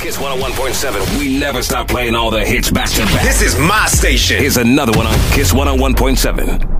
Kiss 101.7. We never stop playing all the hits back to back. This is my station. Here's another one on Kiss 101.7.